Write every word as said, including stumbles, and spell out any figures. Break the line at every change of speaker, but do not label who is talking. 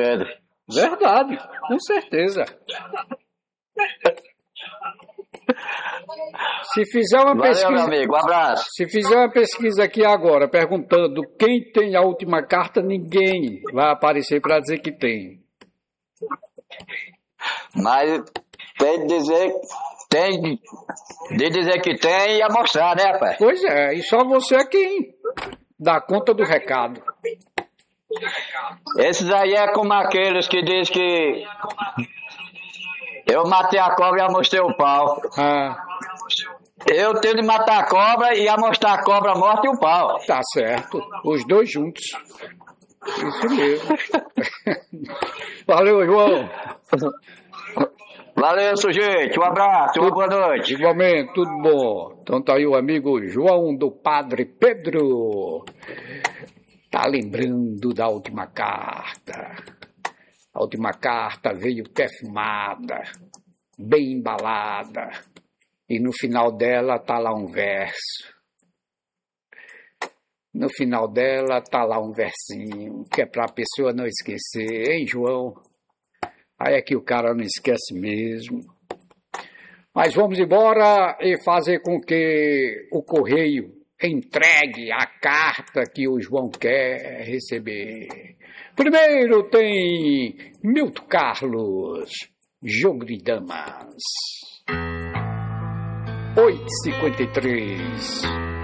Pedro.
Verdade, com certeza. Se fizer uma
Valeu,
pesquisa,
meu amigo, um abraço.
se fizer uma pesquisa aqui agora, perguntando quem tem a última carta, ninguém vai aparecer para dizer que tem.
Mas tem de dizer, tem de dizer que tem e amostrar, né, pai?
Pois é, e só você é quem dá conta do recado.
Esses aí é como aqueles que diz que eu matei a cobra e amostrei o pau.
Ah,
Eu tenho de matar a cobra e amostrar a cobra morta e o pau.
tá certo, os dois juntos. Isso mesmo. Valeu, João.
Valeu, sujeito. Um abraço, uma boa noite.
Igualmente, tudo bom. Então tá aí o amigo João do Padre Pedro. Tá lembrando da última carta. A última carta veio perfumada, bem embalada. E no final dela tá lá um verso. No final dela tá lá um versinho, que é pra pessoa não esquecer. Hein, João? Aí é que o cara não esquece mesmo. Mas vamos embora e fazer com que o correio entregue a carta que o João quer receber. Primeiro tem Milton Carlos, Jogo de Damas. oito e cinquenta e três.